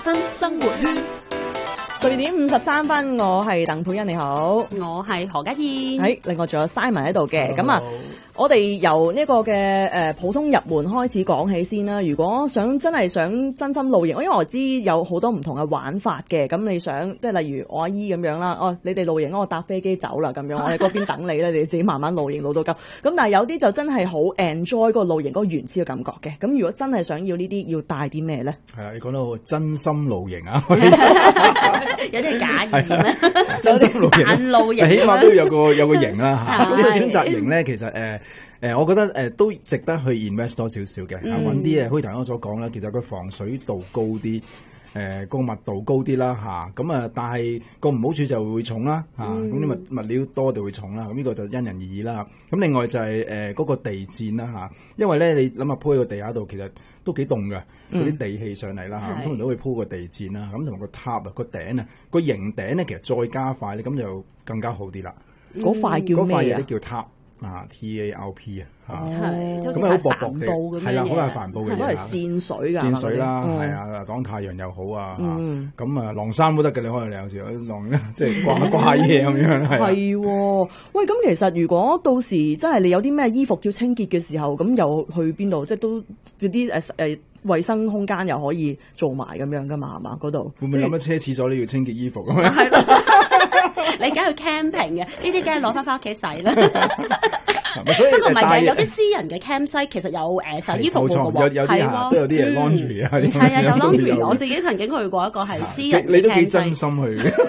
分生活圈12:53，我係鄧佩欣，你好， 我係何家燕， 係另外仲有 Simon 喺度嘅，咁啊，我哋由呢個嘅普通入門開始講起先啦。如果真係想真心露營，因為我知有好多唔同嘅玩法嘅，咁你想即係例如我阿姨咁樣啦，哦，你哋露營，我搭飛機走啦咁樣，我喺嗰邊等你咧，你自己慢慢露營露到夠。咁但係有啲就真係好 enjoy 嗰個露營嗰個原始嘅感覺嘅。咁如果真係想要呢啲，要帶啲咩咧？ 係啦，你講到好真心露營啊！ 有啲假意咩？ 真心露營， 扮露營， 起碼都有個營啦嚇。咁所以選擇營咧，其實我覺得都值得去 invest 多少少嘅，揾啲好似頭先我所講啦，其實佢防水度高啲，個密度高啲啦嚇。咁啊，但係個唔好處就會重啦嚇。咁啲物料多就會重啦。咁呢個就因人而異啦。咁另外就係嗰個地墊啦嚇，因為咧你諗下鋪喺個地下度，其實都幾凍㗎，嗰啲地氣上嚟啦嚇，通常都會鋪個地墊啦，咁同埋個塔啊、個頂啊、個營頂咧，其實再加塊咧，咁就更加好啲啦。 嗰塊叫咩啊？ 嗰塊嘢都叫塔啊 ，TARP 啊嚇， 咁啊好薄薄嘅，係啦，好係帆布嘅嘢， 都係線水㗎， 線水啦，係啊，擋太陽又好啊，咁啊晾衫都得嘅，你可能有時晾即係掛嘢咁樣係。 係喎，喂，咁其實如果到時真係你有啲咩衣服要清潔嘅時候，咁又去邊度？即係都啲衛生空間又可以做埋咁樣噶嘛？係嘛？嗰度會唔會諗一車廁所你要清潔衣服咁樣？ 係咯，你梗係去 camping 嘅，呢啲梗係攞翻屋企洗啦。不過唔係嘅，有啲私人嘅 campsite 其實有洗衣服嘅喎， 有啲都有啲嘢 laundry 啊， 係啊，有 laundry。我自己曾經去過一個係私人嘅 campsite， 你都幾真心去嘅。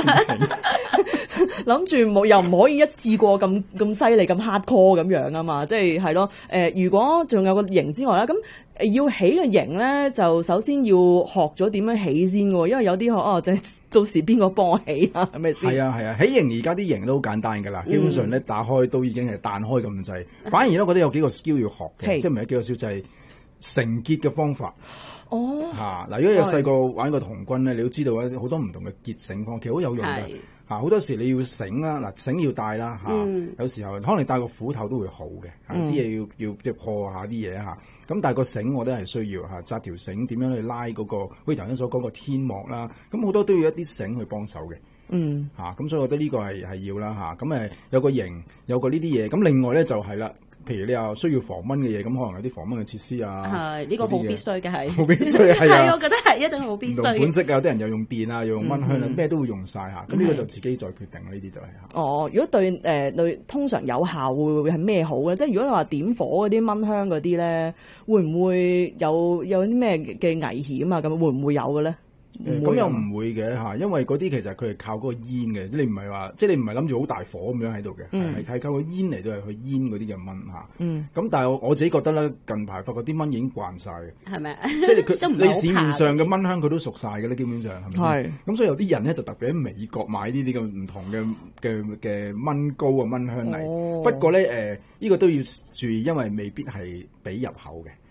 諗住又唔可以一次過咁犀利咁 hardcore 咁樣啊嘛，即係咯。如果仲有個營之外啦，咁要起個營咧，就首先要學咗點樣起先喎，因為有啲就到時邊個幫我起啊？係咪先？ 係啊，起營而家啲營都好簡單㗎啦，基本上咧打開都已經係彈開咁滯。反而咧，我覺得有幾個 skill 要學嘅，即係唔係幾個 skill 就係繩結嘅方法。 哦， 嗱，如果有細個玩過童軍咧，你都知道好多唔同嘅結繩方，其實好有用㗎。好多時你要繩啦，嗱繩要帶啦嚇，有時候可能你帶個斧頭都會好嘅，啲嘢要即係破下啲嘢嚇。咁但係個繩我覺得係需要紮條繩點樣去拉嗰個，好似頭先所講個天幕啦，咁好多都要一啲繩去幫手嘅。咁所以我覺得呢個係要啦嚇。咁有個營，有個呢啲嘢。咁另外咧就係啦。譬如你又需要防蚊嘅嘢，咁可能有啲防蚊嘅設施啊。 係呢個好必須嘅係。 好必須係啊！ 我覺得係一定好必須。 唔同款式啊，有啲人又用電啊，又用蚊香啊，咩都會用晒嚇。咁呢個就自己再決定呢啲就係嚇。 哦，如果對通常有效會係咩好咧？即係如果你話點火嗰啲蚊香嗰啲咧，會唔會有啲咩嘅危險啊？咁會唔會有嘅咧？ 咁又唔會嘅嚇，因為嗰啲其實佢係靠嗰個煙嘅，你唔係話即係你唔係諗住好大火咁樣喺度嘅，係靠個煙嚟到係去煙嗰啲嘅蚊嚇。咁但係我自己覺得咧，近排發覺啲蚊已經慣晒嘅， 係咪？ 即係你市面上嘅蚊香佢都熟晒嘅咧，基本上係咪？係。咁所以有啲人咧就特別喺美國買呢啲咁唔同嘅蚊膏啊蚊香嚟。不過咧呢個都要注意，因為未必係俾入口嘅。